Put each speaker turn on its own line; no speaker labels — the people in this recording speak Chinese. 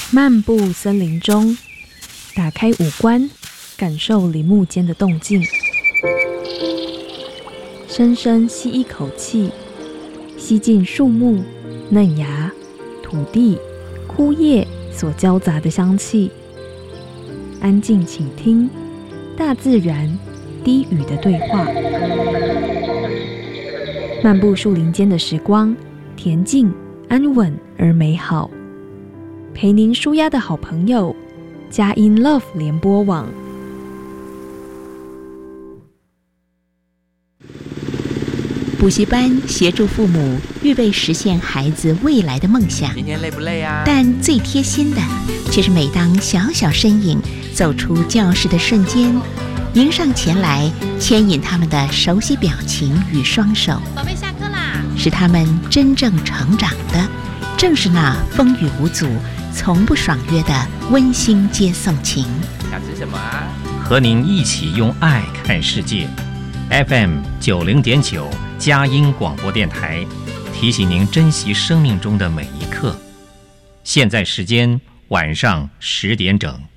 漫步森林中，打开五官，感受林木间的动静。深深吸一口气，吸进树木、嫩芽、土地、枯叶所交杂的香气。安静倾听大自然低语的对话。漫步树林间的时光，恬静、安稳而美好。陪您舒压的好朋友，佳音 Love 联播网。
补习班协助父母预备实现孩子未来的梦想。
今天累不累啊？
但最贴心的，却是每当小小身影走出教室的瞬间，迎上前来牵引他们的熟悉表情与双手。
宝贝，下课啦！
使他们真正成长的，正是那风雨无阻、从不爽约的温馨接送情。
想吃什么啊？
和您一起用爱看世界。FM 90.9佳音广播电台提醒您珍惜生命中的每一刻。现在时间晚上10点整。